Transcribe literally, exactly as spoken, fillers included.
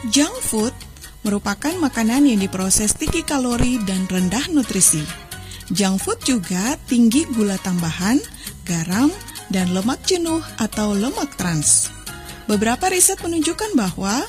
Junk food merupakan makanan yang diproses tinggi kalori dan rendah nutrisi. Junk food juga tinggi gula tambahan, garam, dan lemak jenuh atau lemak trans. Beberapa riset menunjukkan bahwa